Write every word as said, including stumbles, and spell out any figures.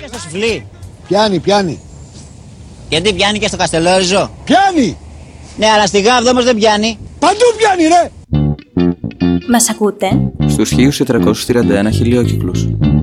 και στο Σουφλί. Πιάνει, πιάνει. Γιατί πιάνει και στο Καστελόριζο. Πιάνει! Ναι, αλλά στη Γάβδο όμως δεν πιάνει. Παντού πιάνει, ρε! Μας ακούτε? Στους χίλιους τετρακόσιους τριάντα ένα χιλιόκυκλους.